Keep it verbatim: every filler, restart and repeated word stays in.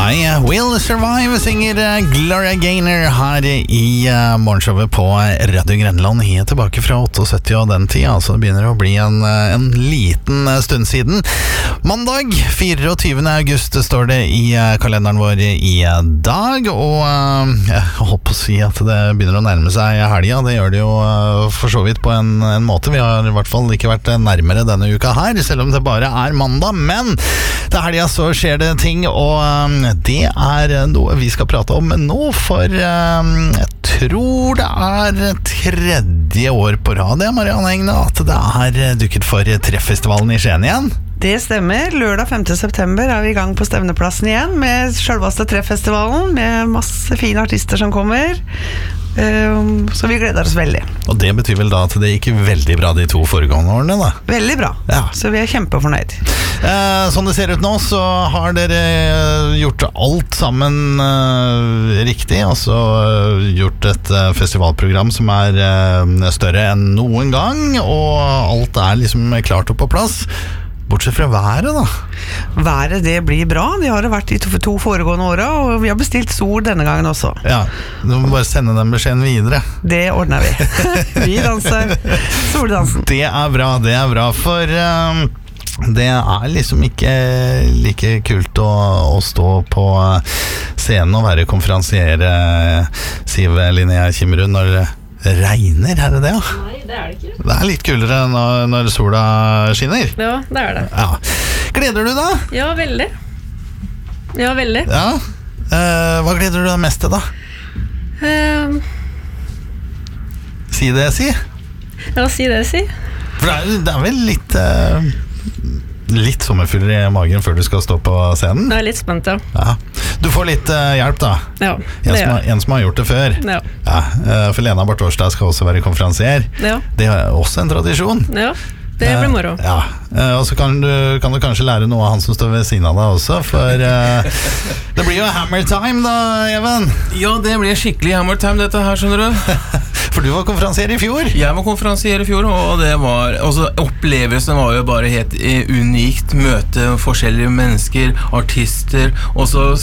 I Will Survive synger Gloria Gaynor her i morgenshowet på Radio Grenland, helt tilbake fra syttiåtte og den tida, altså det begynner å bli en, en liten stund siden. Mandag fireogtyvende august står det i kalenderen vår i dag, og jeg holdt på å si at det begynner å nærme seg helga. Det gjør det jo for så vidt på en, en måte. Vi har i hvert fall ikke vært nærmere denne uka her, selv om det bare er mandag, men til helga så skjer det ting, og det er noe vi skal prate om nå, for jeg tror det er tredje år på rad, Marianne Egne, at det er dukket for Treffestivalen i Skien igjen. Det stemmer. Lørdag femte september er vi i gang på Stevneplassen igjen med selveste Treffestivalen, med masse fine artister som kommer. Um, så vi gleder oss veldig. Og det betyr vel da at det gikk veldig bra de to foregående årene da? Veldig bra, ja. Så vi er kjempefornøyd. eh, Sånn det ser ut nå, så har dere gjort alt sammen eh, riktig. Altså eh, gjort et eh, festivalprogram som er eh, større enn noen gang, og alt er liksom klart og på plass. Bortsett fra været da. Været, det blir bra. Vi har det vært i to, to foregående åra, og vi har bestilt sol denne gangen også. Ja, du må bare sende den beskjeden videre. Det ordner vi. Vi danser soldansen. Det er bra, det er bra. For um, det er liksom ikke like kult å, å stå på scenen og være konferansiere, Siv Linnea Kimmerud, når det regner, er det det? Ja? Nei, det er det ikke. Det er litt kulere når, når sola skinner. Ja, det er det. Ja. Gleder du da? Ja, veldig. Ja, veldig. Ja. Eh, hva gleder du deg mest til da? Um, Si det, si. ja, si det, si. For det er, det er vel litt eh, litt sommerfugler i magen før du skal stå på scenen. Jeg er litt spent, ja. Ja. Du får litt uh, hjelp da. Ja, en, det som har, en som har gjort det før. Ja. Ja, uh, for Lena Bartorsdag skal også være konferansier. Ja. Det er også en tradisjon. Ja, det blir moro. Uh, ja. uh, Og så kan du, kan du kanskje lære noe av han som står ved siden av deg også, for uh, det blir jo hammer time da, Even. Ja, det blir skikkelig hammer time dette her, skjønner du. For du var konferansier i fjor. Jeg var konferansier i fjor, og det var, altså, opplevelsen var jo bare helt unikt. Møte forskjellige mennesker, artister, og så